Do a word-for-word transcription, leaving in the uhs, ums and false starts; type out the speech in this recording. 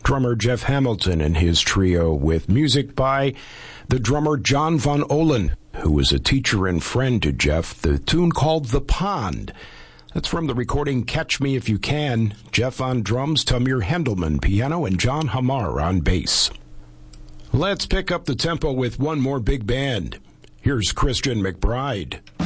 drummer Jeff Hamilton and his trio with music by the drummer John Von Ohlen, who was a teacher and friend to Jeff. The tune called The Pond. That's from the recording Catch Me If You Can. Jeff on drums, Tamir Hendelman piano, and John Hamar on bass. Let's pick up the tempo with one more big band. Here's Christian McBride.